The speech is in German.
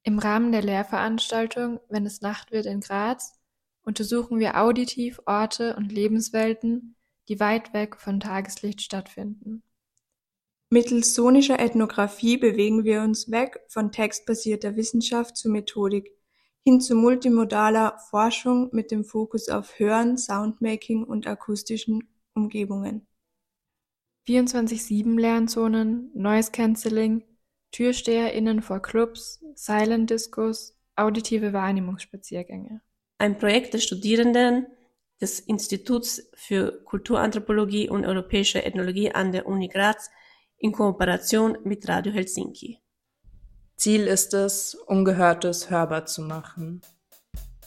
Im Rahmen der Lehrveranstaltung "Wenn es Nacht wird in Graz" untersuchen wir auditiv Orte und Lebenswelten, die weit weg von Tageslicht stattfinden. Mittels sonischer Ethnographie bewegen wir uns weg von textbasierter Wissenschaft zu Methodik, hin zu multimodaler Forschung mit dem Fokus auf Hören, Soundmaking und akustischen Umgebungen. 24/7 Lernzonen, Noise Cancelling, TürsteherInnen vor Clubs, Silent Discos, auditive Wahrnehmungsspaziergänge. Ein Projekt der Studierenden des Instituts für Kulturanthropologie und Europäische Ethnologie an der Uni Graz in Kooperation mit Radio Helsinki. Ziel ist es, Ungehörtes hörbar zu machen.